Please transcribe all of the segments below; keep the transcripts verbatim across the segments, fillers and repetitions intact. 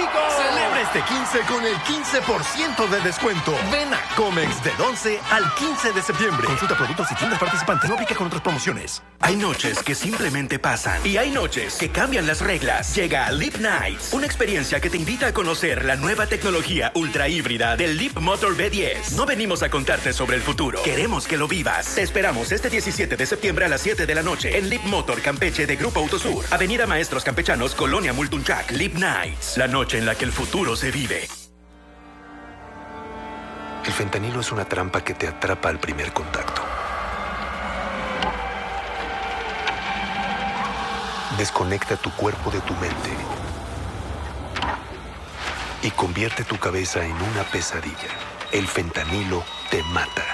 México! Celebra este quince con el quince por ciento de descuento. Ven a Comex del once al quince de septiembre. Consulta productos y tiendas participantes. No aplica con otras promociones. Hay noches que simplemente pasan y hay noches que cambian las reglas. Llega Leap Nights, una experiencia que te invita a conocer la nueva tecnología ultra híbrida del Leap Motor B diez. No venimos a contarte sobre el futuro. Queremos que lo vivas. Te esperamos este diecisiete de septiembre a las siete de la noche en Leap Motor Campeche de Grupo Autosur. Avenida Maestros Campechanos, Colonia Multunchac. Leap Nights, la noche en la que el futuro se vive. El fentanilo es una trampa que te atrapa al primer contacto. Desconecta tu cuerpo de tu mente y convierte tu cabeza en una pesadilla. El fentanilo te mata.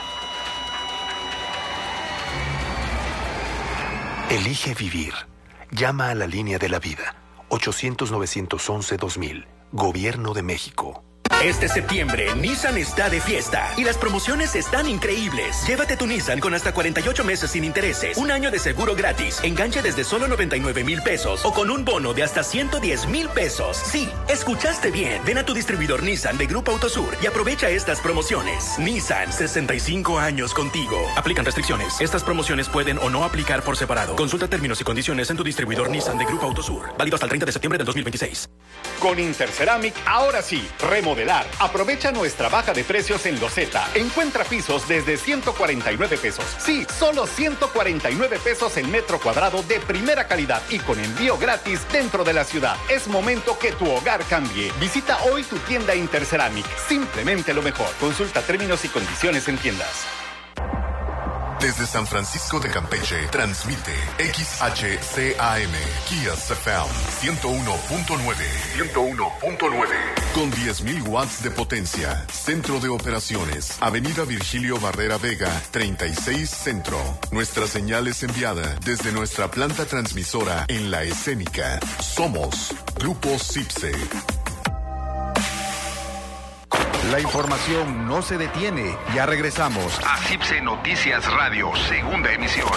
Elige vivir. Llama a la línea de la vida. ochocientos, novecientos once, dos mil. Gobierno de México. Este septiembre, Nissan está de fiesta y las promociones están increíbles. Llévate tu Nissan con hasta cuarenta y ocho meses sin intereses, un año de seguro gratis, enganche desde solo noventa y nueve mil pesos o con un bono de hasta ciento diez mil pesos. Sí, escuchaste bien. Ven a tu distribuidor Nissan de Grupo Autosur y aprovecha estas promociones. Nissan, sesenta y cinco años contigo. Aplican restricciones. Estas promociones pueden o no aplicar por separado. Consulta términos y condiciones en tu distribuidor Nissan de Grupo Autosur. Válido hasta el treinta de septiembre del dos mil veintiséis. Con Interceramic, ahora sí, remodelar. Aprovecha nuestra baja de precios en loseta. Encuentra pisos desde ciento cuarenta y nueve pesos. Sí, solo ciento cuarenta y nueve pesos el metro cuadrado de primera calidad y con envío gratis dentro de la ciudad. Es momento que tu hogar cambie. Visita hoy tu tienda Interceramic. Simplemente lo mejor. Consulta términos y condiciones en tiendas. Desde San Francisco de Campeche, transmite X H C A M, Kias F M, ciento uno punto nueve. ciento uno punto nueve. Con diez mil watts de potencia. Centro de operaciones. Avenida Virgilio Barrera Vega, treinta y seis Centro. Nuestra señal es enviada desde nuestra planta transmisora en La Escénica. Somos Grupo CIPSE. La información no se detiene. Ya regresamos a CIPSE Noticias Radio, segunda emisión.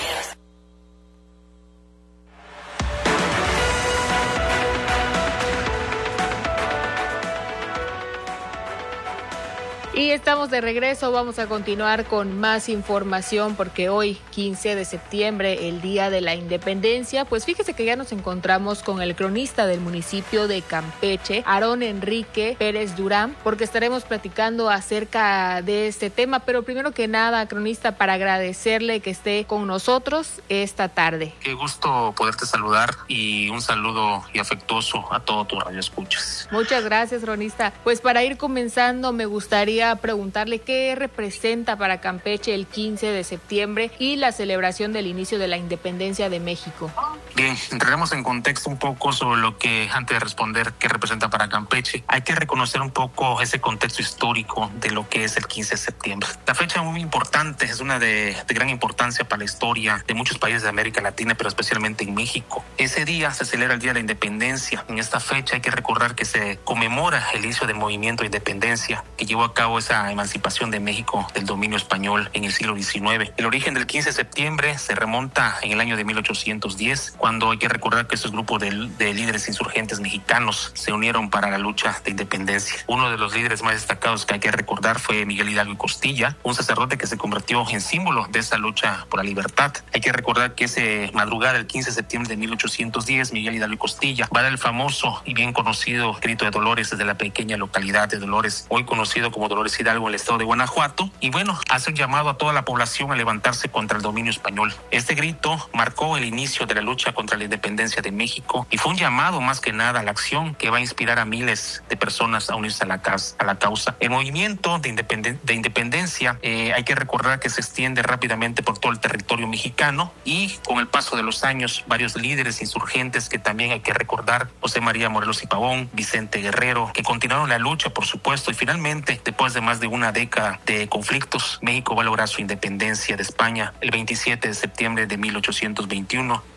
Y estamos de regreso, vamos a continuar con más información porque hoy, quince de septiembre, el Día de la Independencia, pues fíjese que ya nos encontramos con el cronista del municipio de Campeche, Aarón Enrique Pérez Durán, porque estaremos platicando acerca de este tema, pero primero que nada, cronista, para agradecerle que esté con nosotros esta tarde. Qué gusto poderte saludar y un saludo y afectuoso a todo tu radio escuchas. Muchas gracias, cronista. Pues para ir comenzando, me gustaría preguntarle qué representa para Campeche el quince de septiembre y la celebración del inicio de la independencia de México. Bien, entraremos en contexto un poco sobre lo que, antes de responder qué representa para Campeche, hay que reconocer un poco ese contexto histórico de lo que es el quince de septiembre. La fecha es muy importante, es una de, de gran importancia para la historia de muchos países de América Latina, pero especialmente en México. Ese día se celebra el Día de la Independencia. En esta fecha hay que recordar que se conmemora el inicio del movimiento de independencia que llevó a cabo esa emancipación de México del dominio español en el siglo diecinueve. El origen del quince de septiembre se remonta en el año de mil ochocientos diez, cuando hay que recordar que estos grupos de, de líderes insurgentes mexicanos se unieron para la lucha de independencia. Uno de los líderes más destacados que hay que recordar fue Miguel Hidalgo y Costilla, un sacerdote que se convirtió en símbolo de esa lucha por la libertad. Hay que recordar que ese madrugada del quince de septiembre de mil ochocientos diez, Miguel Hidalgo y Costilla va a dar el famoso y bien conocido grito de Dolores desde la pequeña localidad de Dolores, hoy conocido como Dolores Hidalgo, en el estado de Guanajuato, y bueno, hace un llamado a toda la población a levantarse contra el dominio español. Este grito marcó el inicio de la lucha contra la independencia de México y fue un llamado más que nada a la acción que va a inspirar a miles de personas a unirse a la, a la causa. El movimiento de, independen de independencia eh, hay que recordar que se extiende rápidamente por todo el territorio mexicano y con el paso de los años varios líderes insurgentes que también hay que recordar, José María Morelos y Pavón, Vicente Guerrero, que continuaron la lucha, por supuesto, y finalmente, después de más de una década de conflictos, México va a lograr su independencia de España el veintisiete de septiembre de mil ochocientos veintiuno, cuando se firma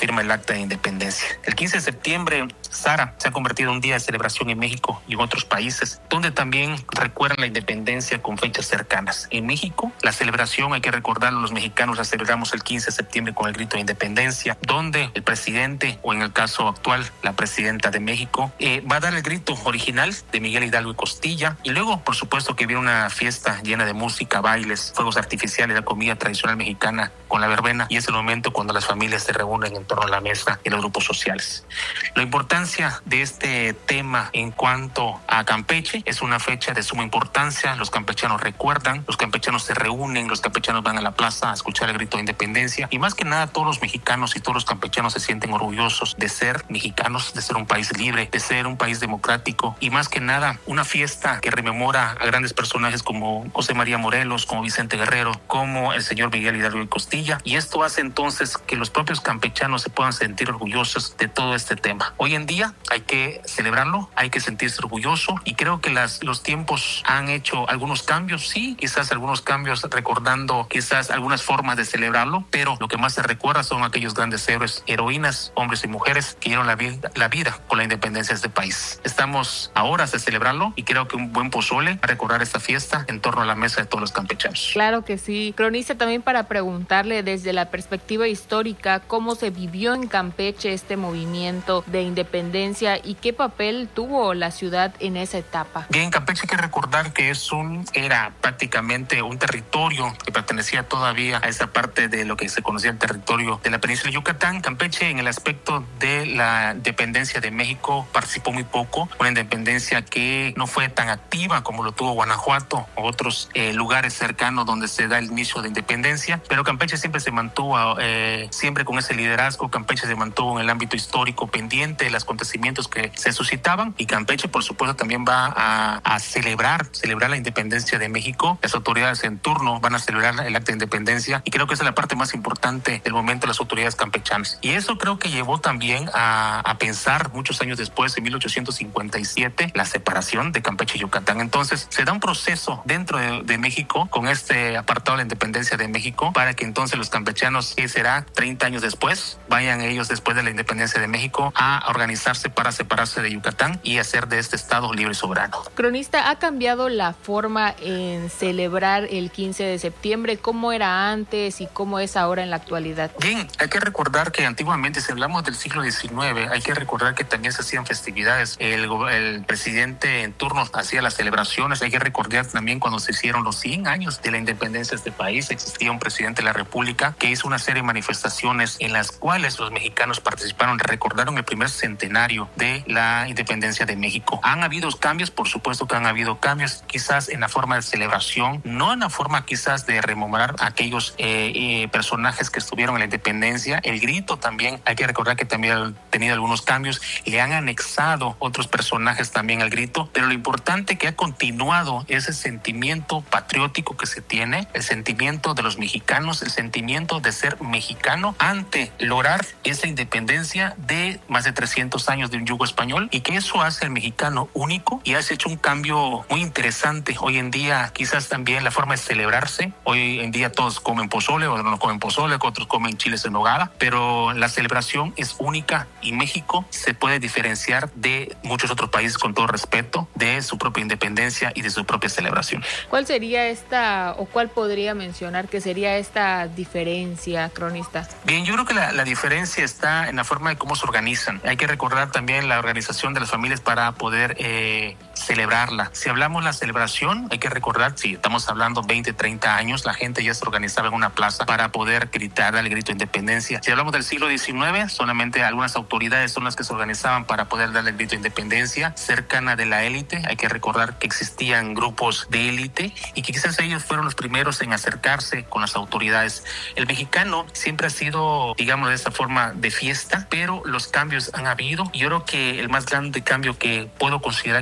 firma el acta de independencia. El quince de septiembre, Sara, se ha convertido en un día de celebración en México y en otros países, donde también recuerdan la independencia con fechas cercanas. En México, la celebración, hay que recordarlo, los mexicanos la celebramos el quince de septiembre con el grito de independencia, donde el presidente, o en el caso actual, la presidenta de México, eh, va a dar el grito original de Miguel Hidalgo y Costilla, y luego, por supuesto, que viene una fiesta llena de música, bailes, fuegos artificiales, la comida tradicional mexicana con la verbena, y es el momento cuando las familias se reúnen en torno a la mesa en los grupos sociales. La importancia de este tema en cuanto a Campeche es una fecha de suma importancia. Los campechanos recuerdan, los campechanos se reúnen, los campechanos van a la plaza a escuchar el grito de independencia, y más que nada todos los mexicanos y todos los campechanos se sienten orgullosos de ser mexicanos, de ser un país libre, de ser un país democrático, y más que nada una fiesta que rememora a grandes personajes como José María Morelos, como Vicente Guerrero, como el señor Miguel Hidalgo y Costilla, y esto hace entonces que los propios campechanos se puedan sentir orgullosos de todo este tema. Hoy en día hay que celebrarlo, hay que sentirse orgulloso, y creo que las, los tiempos han hecho algunos cambios, sí, quizás algunos cambios recordando quizás algunas formas de celebrarlo, pero lo que más se recuerda son aquellos grandes héroes, heroínas, hombres y mujeres que dieron la vida, la vida por la independencia de este país. Estamos a horas de celebrarlo, y creo que un buen pozole va a recordar esta fiesta en torno a la mesa de todos los campechanos. Claro que sí. Cronista, también para preguntarle desde la perspectiva histórica, ¿cómo se vivió en Campeche este movimiento de independencia y qué papel tuvo la ciudad en esa etapa? Bien, Campeche hay que recordar que es un, era prácticamente un territorio que pertenecía todavía a esa parte de lo que se conocía el territorio de la península de Yucatán. Campeche, en el aspecto de la independencia de México, participó muy poco, una independencia que no fue tan activa como lo tuvo Guanajuato o otros eh, lugares cercanos donde se da el inicio de independencia, pero Campeche siempre se mantuvo eh, siempre con ese liderazgo. Campeche se mantuvo en el ámbito histórico pendiente de los acontecimientos que se suscitaban, y Campeche por supuesto también va a, a celebrar celebrar la independencia de México. Las autoridades en turno van a celebrar el acta de independencia, y creo que esa es la parte más importante del momento de las autoridades campechanas, y eso creo que llevó también a, a pensar muchos años después, en mil ochocientos cincuenta y siete, la separación de Campeche y Yucatán. Entonces se da un proceso dentro de, de México con este apartado de la independencia de México, para que entonces los campechanos, que será treinta años después, vayan ellos después de la independencia de México a organizarse para separarse de Yucatán y hacer de este estado libre y soberano. Cronista, ¿ha cambiado la forma en celebrar el quince de septiembre? ¿Cómo era antes y cómo es ahora en la actualidad? Bien, hay que recordar que antiguamente, si hablamos del siglo diecinueve, hay que recordar que también se hacían festividades. El, el presidente en turno hacía las celebraciones. Hay que recordar también cuando se hicieron los cien años de la independencia de este país, existía un presidente de la República que hizo una serie de manifestaciones en las cuales los mexicanos participaron, recordaron el primer centenario de la independencia de México. ¿Han habido cambios? Por supuesto que han habido cambios, quizás en la forma de celebración, no en la forma quizás de rememorar a aquellos eh, eh, personajes que estuvieron en la independencia. El grito también, hay que recordar que también ha tenido algunos cambios, le han anexado otros personajes también al grito, pero lo importante que ha continuado ese sentimiento patriótico que se tiene, el sentimiento de los mexicanos, el sentimiento de ser mexicano ante lograr esa independencia de más de trescientos años de un yugo español, y que eso hace al mexicano único y hace hecho un cambio muy interesante. Hoy en día quizás también la forma de celebrarse, hoy en día todos comen pozole, o no comen pozole, otros comen chiles en nogada, pero la celebración es única, y México se puede diferenciar de muchos otros países, con todo respeto, de su propia independencia y de su propia celebración. ¿Cuál sería esta, o cuál podría mencionar que sería esta diferencia, cronista? Bien, yo creo que la, la diferencia está en la forma de cómo se organizan. Hay que recordar también la organización de las familias para poder eh, celebrarla. Si hablamos de la celebración, hay que recordar, si estamos hablando veinte, treinta años, la gente ya se organizaba en una plaza para poder gritar el grito de independencia. Si hablamos del siglo diecinueve, solamente algunas autoridades son las que se organizaban para poder darle el grito de independencia, cercana de la élite. Hay que recordar que existían grupos de élite, y que quizás ellos fueron los primeros en acercarse con las autoridades. El mexicano siempre ha sido, digamos, de esa forma de fiesta, pero los cambios han habido, y yo creo que el más grande cambio que puedo considerar que ha tenido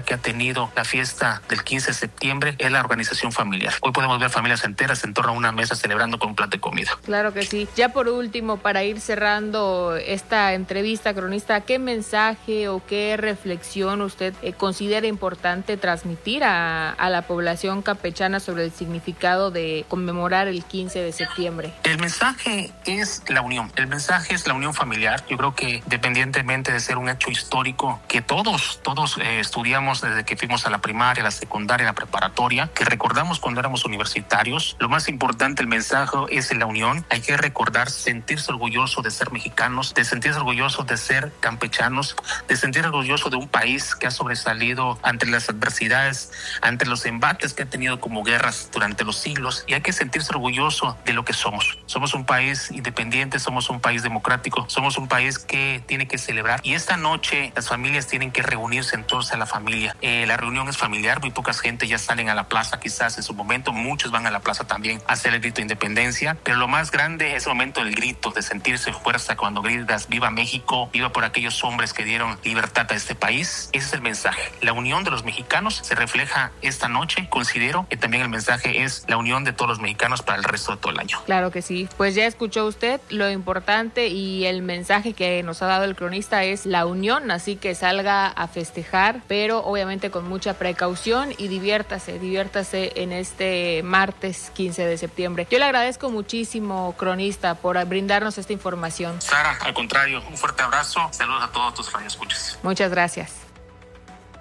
unido la fiesta del quince de septiembre es la organización familiar. Hoy podemos ver familias enteras en torno a una mesa celebrando con un plato de comida. Claro que sí. Ya por último, para ir cerrando esta entrevista, cronista, ¿qué mensaje o qué reflexión usted eh, considera importante transmitir a, a la población campechana sobre el significado de conmemorar el quince de septiembre? El mensaje es la unión. El mensaje es la unión familiar. Yo creo que independientemente de ser un hecho histórico que todos, todos eh, estudiamos desde que fuimos a la primaria, la secundaria, la preparatoria, que recordamos cuando éramos universitarios, lo más importante, el mensaje es la unión. Hay que recordar sentirse orgulloso de ser mexicanos, de sentirse orgulloso de ser campechanos, de sentirse orgulloso de un país que ha sobresalido ante las adversidades, ante los embates que ha tenido como guerras durante los siglos, y hay que sentirse orgulloso de lo que somos. Somos un país independiente, somos un país democrático, somos un país que tiene que celebrar, y esta noche las familias tienen que reunirse entonces a la familia. Eh, la reunión es familiar, muy pocas gente ya salen a la plaza quizás en su momento, muchos van a la plaza también a hacer el grito de independencia, pero lo más grande es el momento del grito, de sentirse fuerza cuando gritas viva México, viva por aquellos hombres que dieron libertad a este país. Ese es el mensaje. La unión de los mexicanos se refleja esta noche. Considero que también el mensaje es la unión de todos los mexicanos para el resto de todo el año. Claro que sí. Pues ya escuchó usted lo importante, y el mensaje que nos ha dado el cronista es la unión, así que salga a festejar, pero obviamente con mucha precaución, y diviértase, diviértase en este martes quince de septiembre. Yo le agradezco muchísimo, cronista, por brindarnos esta información. Sara, al contrario, un fuerte abrazo. Saludos a todos tus radioescuchas. Muchas gracias.